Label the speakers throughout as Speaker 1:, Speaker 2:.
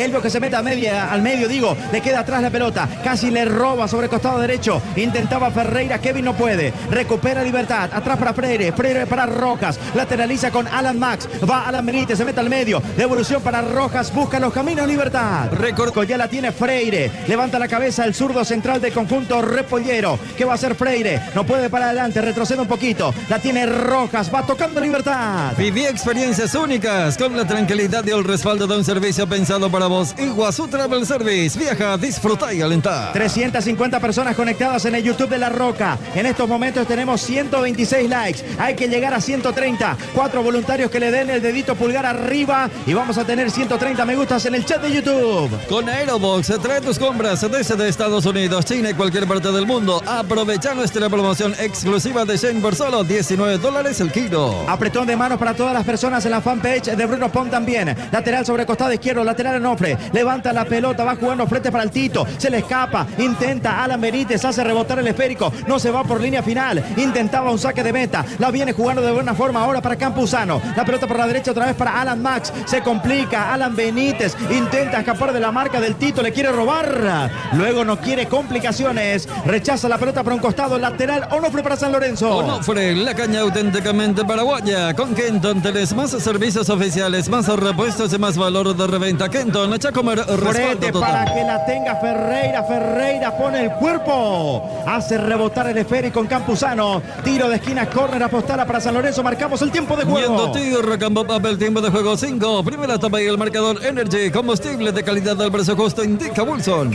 Speaker 1: Elvio que se mete al medio, le queda atrás la pelota, casi le roba sobre el costado derecho, intentaba Ferreira, Kevin no puede, recupera Libertad, atrás para Freire para Rojas, lateraliza con Alan Max, va Alan Benítez, se mete al medio, devolución para Rojas, busca los caminos Libertad, ya la tiene Freire, levanta la cabeza el zurdo central del conjunto repollero, ¿qué va a hacer Freire? No puede para adelante, retrocede un poquito, la tiene Rojas, va tocando Libertad.
Speaker 2: Viví experiencias únicas con la tranquilidad y el respaldo de un servicio pensado para vos. Iguazú Travel Service, viaja, disfruta y alentar.
Speaker 1: 350 personas conectadas en el YouTube de La Roca. En estos momentos tenemos 126 likes. Hay que llegar a 130. 4 voluntarios que le den el dedito pulgar arriba y vamos a tener 130 me gustas en el chat de YouTube.
Speaker 2: Con Aerobox, trae tus compras desde Estados Unidos, China y cualquier parte del mundo. Aprovecha nuestra promoción exclusiva de Shen por solo $19 el kilo.
Speaker 1: Apretón de manos para todas las personas en la fanpage de Bruno Pont también. Lateral sobre costado izquierdo, lateral Onofre. Levanta la pelota, va jugando frente para el Tito. Se le escapa, intenta Alan Benítez, hace rebotar el esférico. No se va por línea final. Intentaba un saque de meta. La viene jugando de buena forma ahora para Campuzano. La pelota por la derecha otra vez para Alan Max. Se complica. Alan Benítez intenta escapar de la marca del Tito. Le quiere robar. Luego no quiere complicaciones. Rechaza la pelota por un costado. Lateral Onofre para San Lorenzo.
Speaker 2: Onofre, la caña auténticamente paraguaya. Con Kenton tenés más servicios oficiales, más repuestos y más valor de reventa. Kenton, echa a comer
Speaker 1: Frente para que la tenga Ferreira. Ferreira pone el cuerpo. Hace rebotar el esférico en Campuzano. Tiro de esquina, córner, apostada para San Lorenzo. Marcamos el tiempo de juego.
Speaker 2: Viendo tiro, Campo Papel, tiempo de juego 5. Primera etapa y el marcador Energy. Combustible de calidad del precio justo, indica Wilson.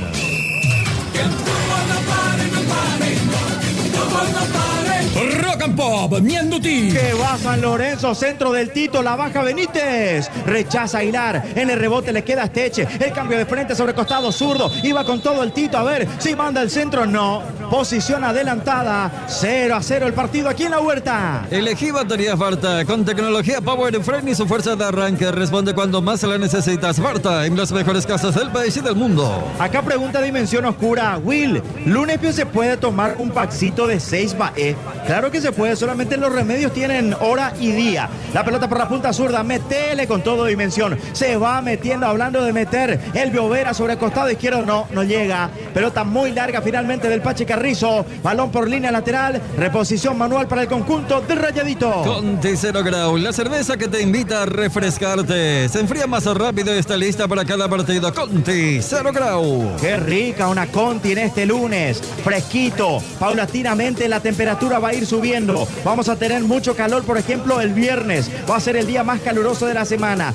Speaker 3: Rock and Pop, Mienduti.
Speaker 1: Que va San Lorenzo, centro del Tito, la baja Benítez. Rechaza Aguilar, en el rebote le queda Esteche. El cambio de frente sobre costado zurdo. Iba con todo el Tito, a ver si manda el centro, no. Posición adelantada, 0-0 el partido aquí en la Huerta.
Speaker 2: Elegí batería Farta, con tecnología Power Frame y su fuerza de arranque. Responde cuando más la necesitas. Farta, en las mejores casas del país y del mundo.
Speaker 1: Acá pregunta Dimensión Oscura. Will, ¿lunes se puede tomar un paxito de 6 BAE? Claro que se puede, solamente los remedios tienen hora y día. La pelota por la punta zurda, metele con todo Dimensión. Se va metiendo, hablando de meter. El Biovera sobre el costado izquierdo, no llega. Pelota muy larga finalmente del Pache Carrizo. Balón por línea lateral. Reposición manual para el conjunto de Rayadito.
Speaker 2: Conti 0 Grau, la cerveza que te invita a refrescarte. Se enfría más rápido y está lista para cada partido. Conti 0 Grau.
Speaker 1: Qué rica una Conti en este lunes. Fresquito. Paulatinamente la temperatura va a ir subiendo. Vamos a tener mucho calor, por ejemplo, el viernes. Va a ser el día más caluroso de la semana.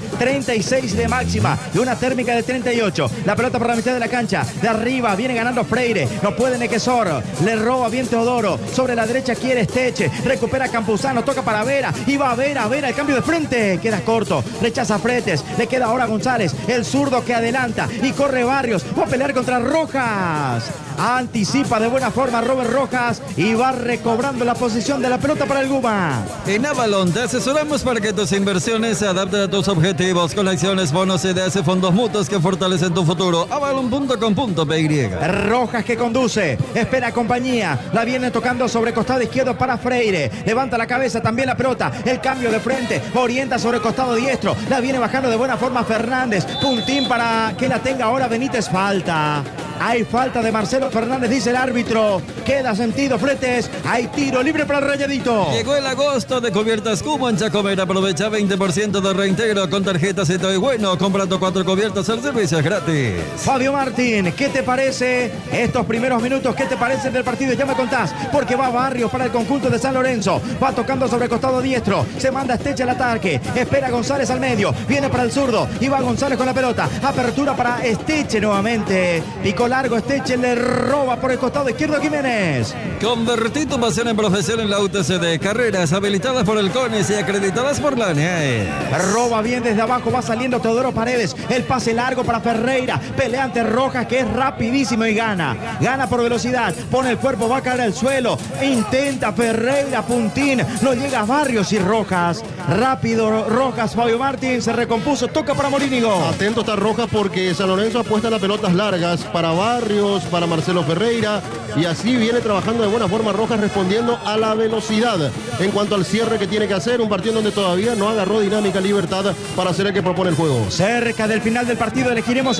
Speaker 1: 36 de máxima y una térmica de 38. La pelota por la mitad de la cancha. De arriba viene ganando Freire. No puede Nequesor. Le roba bien Teodoro. Sobre la derecha quiere Esteche. Recupera Campuzano. Toca para Vera. Y va a Vera. El cambio de frente. Queda corto. Rechaza Fretes. Le queda ahora González. El zurdo que adelanta. Y corre Barrios. Va a pelear contra Rojas. Anticipa de buena forma Robert Rojas. Y va recobrando la posición de la pelota para el Guma.
Speaker 2: En Avalon te asesoramos para que tus inversiones se adapten a tus objetivos. Con acciones, bonos, ideas y fondos mutuos que fortalecen tu futuro. Avalon.com.py.
Speaker 1: Rojas que conduce. Espera compañía. La viene tocando sobre costado izquierdo para Freire. Levanta la cabeza también la pelota. El cambio de frente. Orienta sobre costado diestro. La viene bajando de buena forma Fernández. Puntín para que la tenga ahora Benítez. Falta. Hay falta de Marcelo Fernández, dice el árbitro. Queda sentido Fretes. Hay tiro libre para el Rayadito.
Speaker 2: Llegó el agosto de cubiertas Cubo en Chacomer. Aprovecha 20% de reintegro con tarjetas y todo y bueno. Comprando 4 cubiertas, el servicio es gratis.
Speaker 1: Fabio Martín, ¿qué te parece estos primeros minutos? ¿Qué te parece del partido? Ya me contás. Porque va Barrios para el conjunto de San Lorenzo. Va tocando sobre el costado diestro. Se manda Esteche al ataque. Espera González al medio. Viene para el zurdo. Y va González con la pelota. Apertura para Esteche nuevamente. Picó largo Esteche, le roba por el costado izquierdo a Jiménez.
Speaker 2: Convertí tu pasión en profesión en la UTCD. Carreras habilitadas por el CONIS y acreditadas por la ANEAE.
Speaker 1: Roba bien desde abajo, va saliendo Teodoro Paredes. El pase largo para Ferreira. Pelea ante Rojas, que es rapidísimo y gana. Gana por velocidad. Pone el cuerpo, va a caer al suelo. Intenta Ferreira, puntín. No llega a Barrios y Rojas. Rápido Rojas, Fabio Martín se recompuso. Toca para Morínigo.
Speaker 4: Atento está Rojas porque San Lorenzo apuesta las pelotas largas para Barrios, para Marcelo Ferreira. Y así viene trabajando de buena forma Rojas, respondiendo a la velocidad. En cuanto al cierre que tiene que hacer, un partido donde todavía no agarró dinámica Libertad para ser el que propone el juego.
Speaker 1: Cerca del final del partido elegiremos